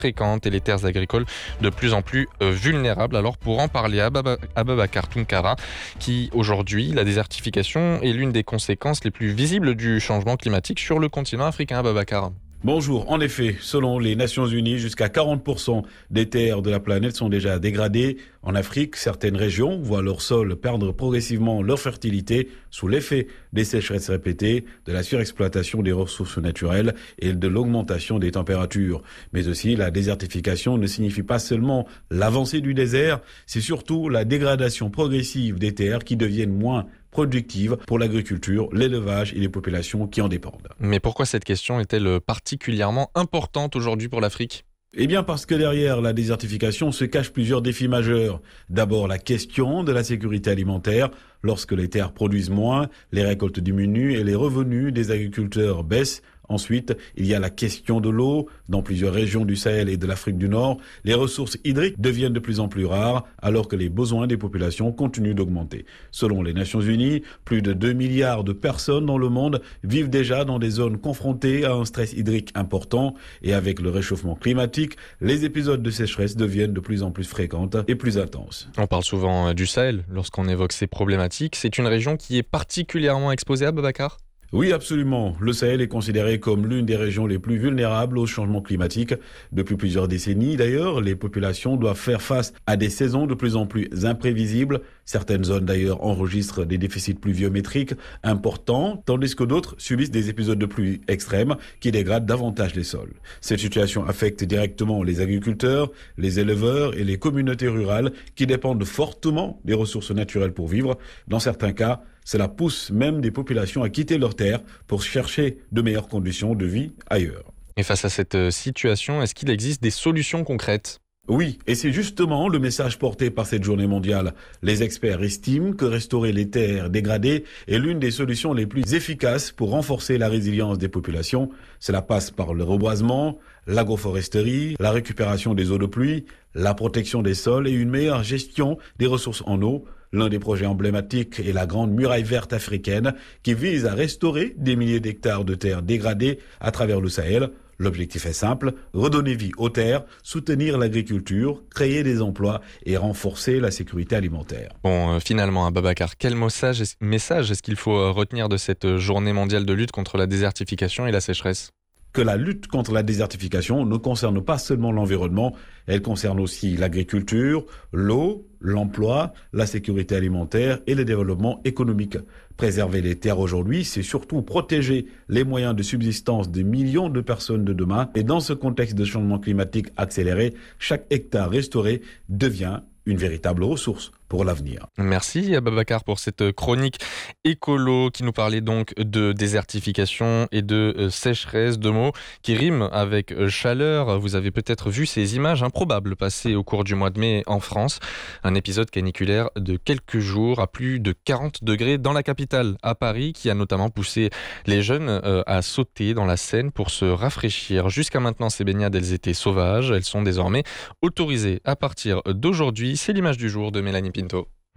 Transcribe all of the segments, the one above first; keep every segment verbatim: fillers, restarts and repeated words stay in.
fréquentes et les terres agricoles de plus en plus euh, vulnérables. Alors pour en parler, Ababa- Ababakar Tounkara, qui aujourd'hui, la désertification est l'une des conséquences les plus visibles du changement climatique sur le continent africain. Ababakar. Bonjour. En effet, selon les Nations Unies, jusqu'à quarante pour cent des terres de la planète sont déjà dégradées. En Afrique, certaines régions voient leur sol perdre progressivement leur fertilité sous l'effet des sécheresses répétées, de la surexploitation des ressources naturelles et de l'augmentation des températures. Mais aussi, la désertification ne signifie pas seulement l'avancée du désert, c'est surtout la dégradation progressive des terres qui deviennent moins productives pour l'agriculture, l'élevage et les populations qui en dépendent. Mais pourquoi cette question est-elle particulièrement importante aujourd'hui pour l'Afrique ? Eh bien parce que derrière la désertification se cachent plusieurs défis majeurs. D'abord la question de la sécurité alimentaire. Lorsque les terres produisent moins, les récoltes diminuent et les revenus des agriculteurs baissent. Ensuite, il y a la question de l'eau. Dans plusieurs régions du Sahel et de l'Afrique du Nord, les ressources hydriques deviennent de plus en plus rares alors que les besoins des populations continuent d'augmenter. Selon les Nations Unies, plus de deux milliards de personnes dans le monde vivent déjà dans des zones confrontées à un stress hydrique important. Et avec le réchauffement climatique, les épisodes de sécheresse deviennent de plus en plus fréquentes et plus intenses. On parle souvent du Sahel lorsqu'on évoque ces problématiques. C'est une région qui est particulièrement exposée à Ababakar ? Oui, absolument. Le Sahel est considéré comme l'une des régions les plus vulnérables au changement climatique. Depuis plusieurs décennies, d'ailleurs, les populations doivent faire face à des saisons de plus en plus imprévisibles. Certaines zones, d'ailleurs, enregistrent des déficits pluviométriques importants, tandis que d'autres subissent des épisodes de pluie extrêmes qui dégradent davantage les sols. Cette situation affecte directement les agriculteurs, les éleveurs et les communautés rurales qui dépendent fortement des ressources naturelles pour vivre. Dans certains cas, cela pousse même des populations à quitter leurs terres pour chercher de meilleures conditions de vie ailleurs. Et face à cette situation, est-ce qu'il existe des solutions concrètes ? Oui, et c'est justement le message porté par cette journée mondiale. Les experts estiment que restaurer les terres dégradées est l'une des solutions les plus efficaces pour renforcer la résilience des populations. Cela passe par le reboisement, l'agroforesterie, la récupération des eaux de pluie, la protection des sols et une meilleure gestion des ressources en eau. L'un des projets emblématiques est la Grande Muraille Verte africaine qui vise à restaurer des milliers d'hectares de terres dégradées à travers le Sahel. L'objectif est simple, redonner vie aux terres, soutenir l'agriculture, créer des emplois et renforcer la sécurité alimentaire. Bon, euh, finalement, Ababakar, quel message est, message est-ce qu'il faut euh, retenir de cette journée mondiale de lutte contre la désertification et la sécheresse ? Que la lutte contre la désertification ne concerne pas seulement l'environnement, elle concerne aussi l'agriculture, l'eau, l'emploi, la sécurité alimentaire et le développement économique. Préserver les terres aujourd'hui, c'est surtout protéger les moyens de subsistance des millions de personnes de demain. Et dans ce contexte de changement climatique accéléré, chaque hectare restauré devient une véritable ressource pour l'avenir. Merci Ababakar pour cette chronique écolo qui nous parlait donc de désertification et de euh, sécheresse, deux mots qui riment avec euh, chaleur. Vous avez peut-être vu ces images improbables passées au cours du mois de mai en France. Un épisode caniculaire de quelques jours à plus de quarante degrés dans la capitale, à Paris, qui a notamment poussé les jeunes euh, à sauter dans la Seine pour se rafraîchir. Jusqu'à maintenant, ces baignades, elles étaient sauvages. Elles sont désormais autorisées à partir d'aujourd'hui. C'est l'image du jour de Mélanie Pinto.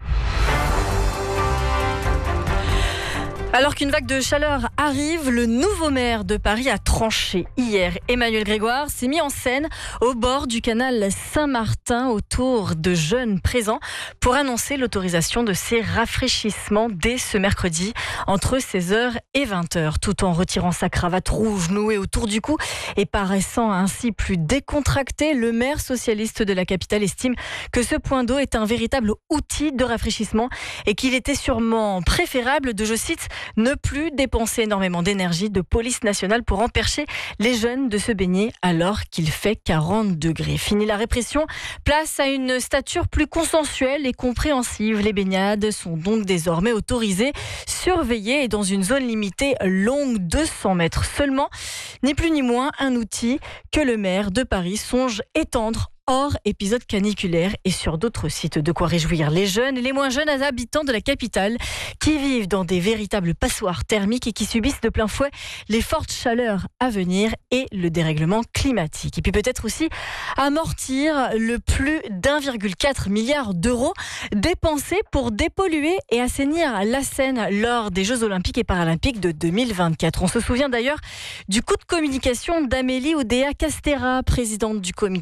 Alors qu'une vague de chaleur arrive, le nouveau maire de Paris a tranché. Hier, Emmanuel Grégoire s'est mis en scène au bord du canal Saint-Martin autour de jeunes présents pour annoncer l'autorisation de ces rafraîchissements dès ce mercredi entre seize heures et vingt heures, tout en retirant sa cravate rouge nouée autour du cou et paraissant ainsi plus décontracté. Le maire socialiste de la capitale estime que ce point d'eau est un véritable outil de rafraîchissement et qu'il était sûrement préférable de, je cite, ne plus dépenser énormément d'énergie de police nationale pour empêcher les jeunes de se baigner alors qu'il fait quarante degrés. Fini la répression, place à une stature plus consensuelle et compréhensive. Les baignades sont donc désormais autorisées, surveillées et dans une zone limitée longue de cent mètres seulement. Ni plus ni moins un outil que le maire de Paris songe étendre hors épisode caniculaire et sur d'autres sites. De quoi réjouir les jeunes et les moins jeunes habitants de la capitale qui vivent dans des véritables passoires thermiques et qui subissent de plein fouet les fortes chaleurs à venir et le dérèglement climatique. Et puis peut-être aussi amortir le plus d'un virgule quatre milliard d'euros dépensés pour dépolluer et assainir la Seine lors des Jeux Olympiques et Paralympiques de deux mille vingt-quatre. On se souvient d'ailleurs du coup de communication d'Amélie Oudéa Castéra, présidente du comité